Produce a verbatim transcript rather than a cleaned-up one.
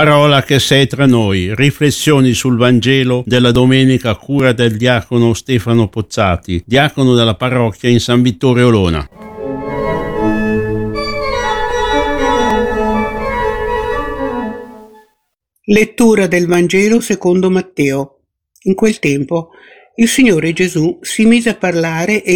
Parola che sei tra noi. Riflessioni sul Vangelo della domenica a cura del diacono Stefano Pozzati, diacono della parrocchia in San Vittore Olona. Lettura del Vangelo secondo Matteo. In quel tempo il Signore Gesù si mise a parlare e